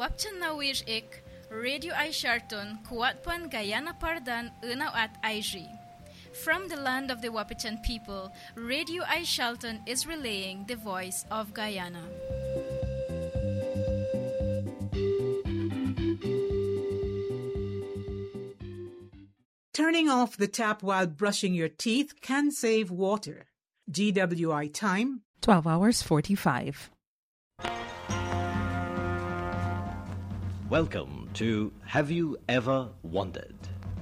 Wapchan na ik, Radio I Sharton, Kuatpan Guyana Pardan, Unaw at Aiji. From the land of the Wapichan people, Radio I Shalton is relaying the voice of Guyana. Turning off the tap while brushing your teeth can save water. GWI time, 12 hours 45. Welcome to Have You Ever Wondered?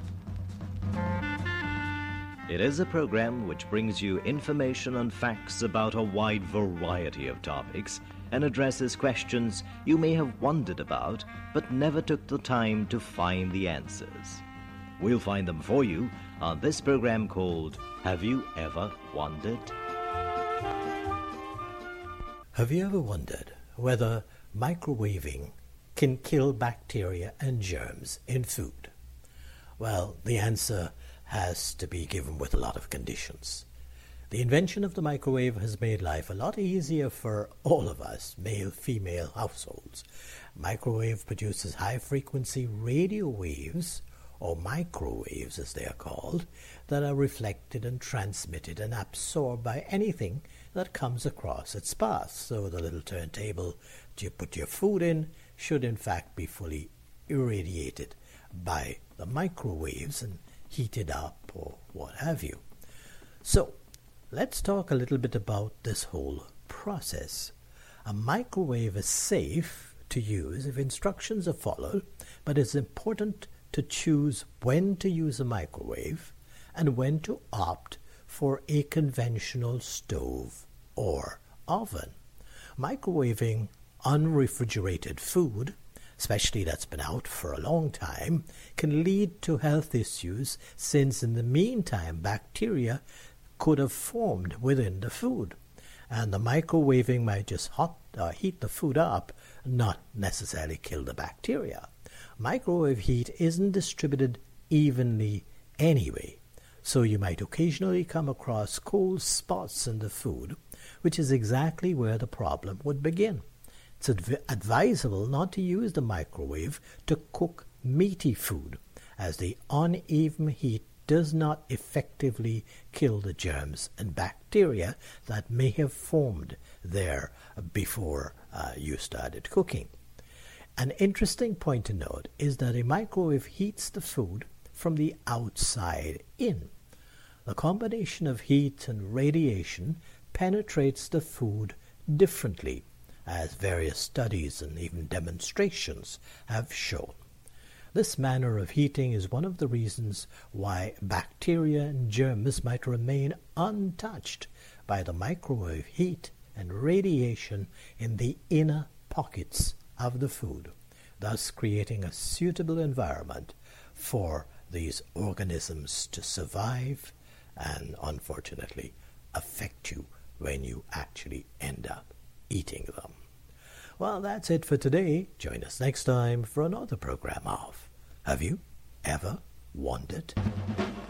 It is a program which brings you information and facts about a wide variety of topics and addresses questions you may have wondered about but never took the time to find the answers. We'll find them for you on this program called Have You Ever Wondered? Have you ever wondered whether microwaving can kill bacteria and germs in food? Well, the answer has to be given with a lot of conditions. The invention of the microwave has made life a lot easier for all of us, male, female households. Microwave produces high-frequency radio waves, or microwaves as they are called, that are reflected and transmitted and absorbed by anything that comes across its path. So the little turntable you put your food in should in fact be fully irradiated by the microwaves and heated up or what have you. So let's talk a little bit about this whole process. A microwave is safe to use if instructions are followed, but it's important to choose when to use a microwave and when to opt for a conventional stove or oven. Microwaving unrefrigerated food, especially that's been out for a long time, can lead to health issues since in the meantime bacteria could have formed within the food. And the microwaving might just heat the food up, not necessarily kill the bacteria. Microwave heat isn't distributed evenly anyway, so you might occasionally come across cold spots in the food, which is exactly where the problem would begin. It's advisable not to use the microwave to cook meaty food, as the uneven heat does not effectively kill the germs and bacteria that may have formed there before you started cooking. An interesting point to note is that a microwave heats the food from the outside in. The combination of heat and radiation penetrates the food differently, as various studies and even demonstrations have shown. This manner of heating is one of the reasons why bacteria and germs might remain untouched by the microwave heat and radiation in the inner pockets of the food, thus creating a suitable environment for these organisms to survive and, unfortunately, affect you when you actually end up eating them. Well, that's it for today. Join us next time for another program of Have You Ever Wondered?